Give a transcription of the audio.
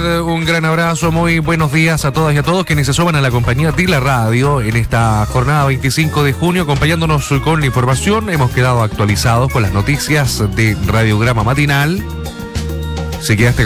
usted un gran abrazo, muy buenos días a todas y a todos quienes se suman a la compañía de la radio en esta jornada 25 de junio, acompañándonos con la información. Hemos quedado actualizados con las noticias de Radiograma Matinal. Si quedaste